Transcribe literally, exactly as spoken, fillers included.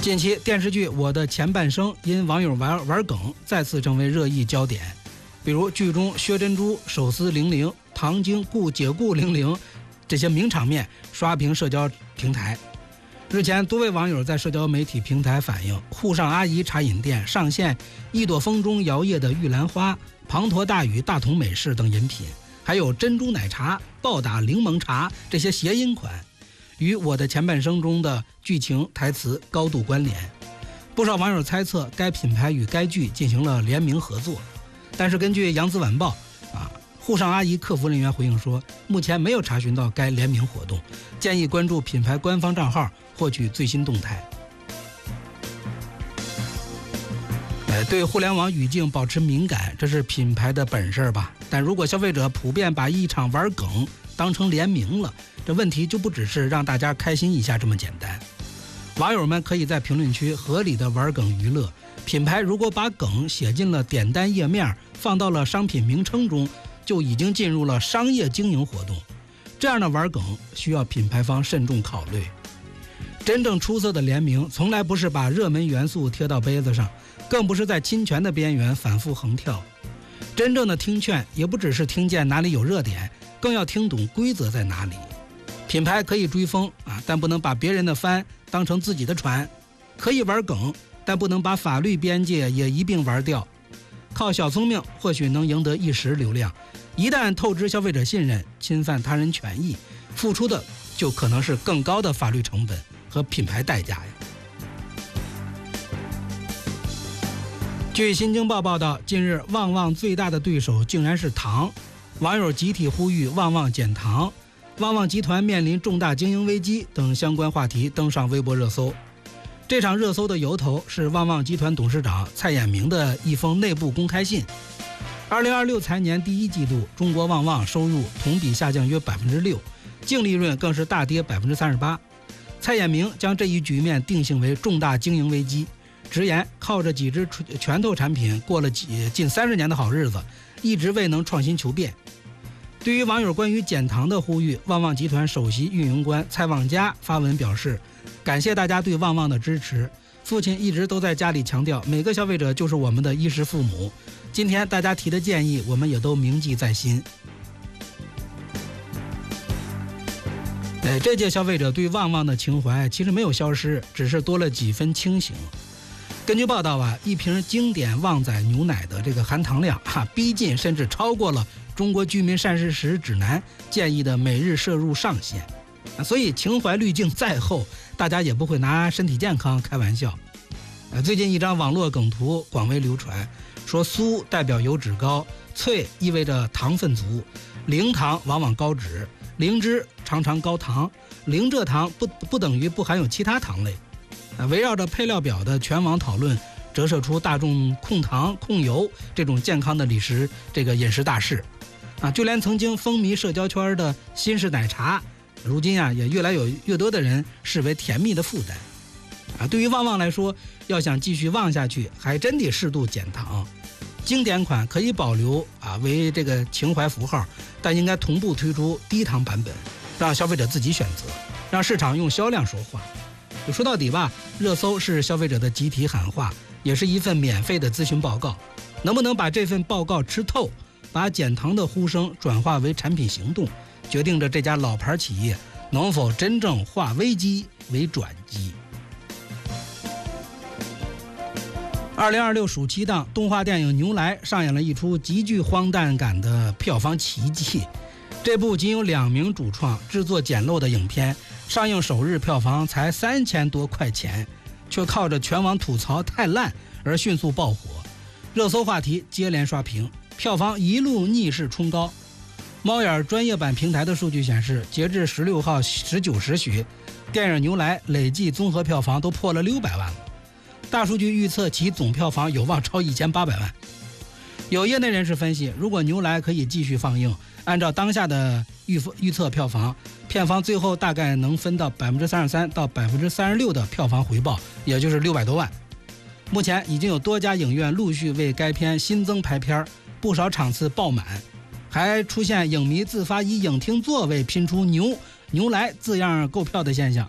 近期电视剧《我的前半生》因网友玩玩梗再次成为热议焦点，比如剧中薛珍珠手撕零零、唐晶顾解雇零零这些名场面刷屏社交平台。日前，多位网友在社交媒体平台反映，沪上阿姨茶饮店上线一朵风中摇曳的玉兰花、滂沱大雨大同美式等饮品，还有珍珠奶茶、暴打柠檬茶这些谐音款，与我的前半生中的剧情台词高度关联。不少网友猜测该品牌与该剧进行了联名合作，但是根据扬子晚报啊，沪上阿姨客服人员回应说，目前没有查询到该联名活动，建议关注品牌官方账号获取最新动态。哎，对互联网语境保持敏感，这是品牌的本事吧？但如果消费者普遍把一场玩梗当成联名了，这问题就不只是让大家开心一下这么简单。网友们可以在评论区合理的玩梗娱乐，品牌如果把梗写进了点单页面，放到了商品名称中，就已经进入了商业经营活动。这样的玩梗需要品牌方慎重考虑。真正出色的联名从来不是把热门元素贴到杯子上，更不是在侵权的边缘反复横跳。真正的听劝也不只是听见哪里有热点，更要听懂规则在哪里。品牌可以追风啊，但不能把别人的帆当成自己的船；可以玩梗，但不能把法律边界也一并玩掉。靠小聪明或许能赢得一时流量，一旦透支消费者信任，侵犯他人权益，付出的就可能是更高的法律成本和品牌代价呀。据新京报报道，近日旺旺最大的对手竟然是糖，网友集体呼吁旺旺减糖，旺旺集团面临重大经营危机等相关话题登上微博热搜。这场热搜的由头是旺旺集团董事长蔡衍明的一封内部公开信。二零二六财年第一季度，中国旺旺收入同比下降约百分之六，净利润更是大跌百分之三十八。蔡衍明将这一局面定性为重大经营危机，直言靠着几只拳头产品过了几近三十年的好日子，一直未能创新求变。对于网友关于减糖的呼吁，旺旺集团首席运营官蔡旺佳发文表示，感谢大家对旺旺的支持，父亲一直都在家里强调，每个消费者就是我们的衣食父母，今天大家提的建议我们也都铭记在心。哎，这届消费者对旺旺的情怀其实没有消失，只是多了几分清醒。根据报道啊，一瓶经典旺仔牛奶的这个含糖量哈、啊，逼近甚至超过了中国居民膳食史指南建议的每日摄入上限，啊，所以情怀滤镜再厚，大家也不会拿身体健康开玩笑。啊，最近一张网络梗图广为流传，说酥代表油脂高，脆意味着糖分足，零糖往往高脂，零脂常常高糖，零蔗糖不不等于不含有其他糖类。啊，围绕着配料表的全网讨论，折射出大众控糖控油这种健康的理食这个饮食大势。啊，就连曾经风靡社交圈的新式奶茶，如今啊也越来有越多的人视为甜蜜的负担。啊，对于旺旺来说，要想继续旺下去，还真得适度减糖。经典款可以保留啊为这个情怀符号，但应该同步推出低糖版本，让消费者自己选择，让市场用销量说话。就说到底吧，热搜是消费者的集体喊话，也是一份免费的咨询报告。能不能把这份报告吃透，把减糖的呼声转化为产品行动，决定着这家老牌企业能否真正化危机为转机。二零二六暑期档动画电影《牛来》上演了一出极具荒诞感的票房奇迹。这部仅有两名主创、制作简陋的影片，上映首日票房才三千多块钱，却靠着全网吐槽太烂而迅速爆火，热搜话题接连刷屏，票房一路逆势冲高。猫眼专业版平台的数据显示，截至十六号十九时许，电影《牛来》累计综合票房都破了六百万了。大数据预测其总票房有望超一千八百万。有业内人士分析，如果《牛来》可以继续放映，按照当下的预预测票房，片方最后大概能分到百分之三十三到百分之三十六的票房回报，也就是六百多万。目前已经有多家影院陆续为该片新增排片，不少场次爆满，还出现影迷自发以影厅座位拼出牛牛来字样购票的现象。